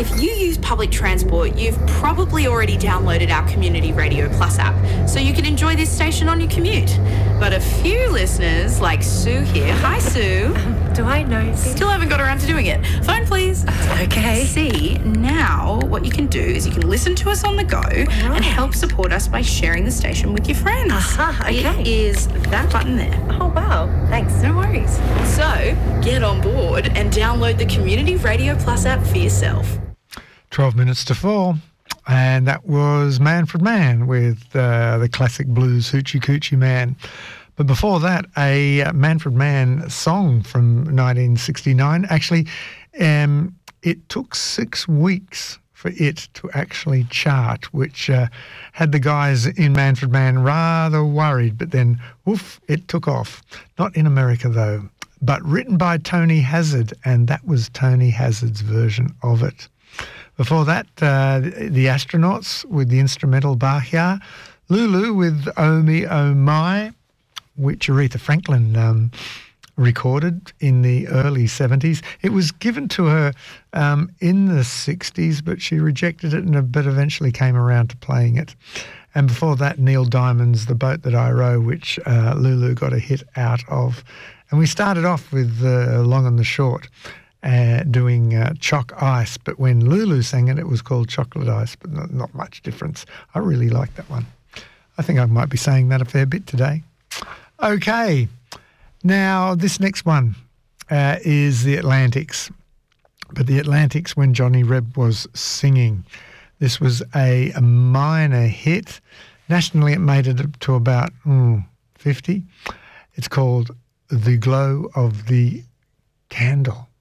If you use public transport, you've probably already downloaded our Community Radio Plus app, so you can enjoy this station on your commute. But a few listeners, like Sue here, hi Sue. Do I know this? Still haven't got around to doing it. Phone please. Okay. See, now what you can do is you can listen to us on the go and help support us by sharing the station with your friends. Okay. It is that button there. Oh, wow. Thanks. No worries. So, get on board and download the Community Radio Plus app for yourself. 12 minutes to 4. And that was Manfred Mann with the classic blues Hoochie Coochie Man. But before that, a Manfred Mann song from 1969. Actually, it took 6 weeks for it to actually chart, which had the guys in Manfred Mann rather worried. But then, woof, it took off. Not in America, though. But written by Tony Hazard, and that was Tony Hazard's version of it. Before that, the Astronauts with the instrumental Bachia, Lulu with Oh Me, Oh My, which Aretha Franklin recorded in the early 70s. It was given to her in the 60s, but she rejected it but eventually came around to playing it. And before that, Neil Diamond's The Boat That I Row, which Lulu got a hit out of. And we started off with Long and the Short, doing Choc Ice, but when Lulu sang it, it was called Chocolate Ice, but not much difference. I really like that one. I think I might be saying that a fair bit today. Okay, now this next one is the Atlantics, but the Atlantics when Johnny Reb was singing. This was a minor hit. Nationally, it made it to about 50. It's called The Glow of the Candle.